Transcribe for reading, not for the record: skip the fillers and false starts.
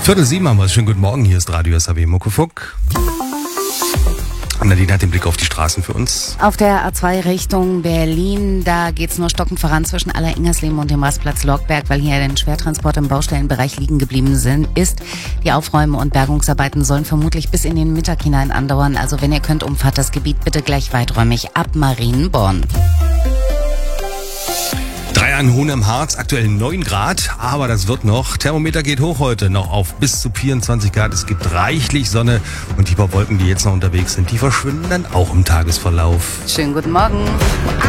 6:45 haben wir es. Schönen guten Morgen, hier ist Radio SAW Muckefuck. Nadine hat den Blick auf die Straßen für uns. Auf der A2 Richtung Berlin, da geht's nur stockend voran zwischen Aller-Ingersleben und dem Rastplatz Lockberg, weil hier ein Schwertransport im Baustellenbereich liegen geblieben ist. Die Aufräumen- und Bergungsarbeiten sollen vermutlich bis in den Mittag hinein andauern. Also wenn ihr könnt, umfahrt das Gebiet bitte gleich weiträumig ab Marienborn. 3 an Hohn im Harz, aktuell 9 Grad, aber das wird noch. Thermometer geht hoch heute, noch auf bis zu 24 Grad. Es gibt reichlich Sonne und die paar Wolken, die jetzt noch unterwegs sind, die verschwinden dann auch im Tagesverlauf. Schönen guten Morgen.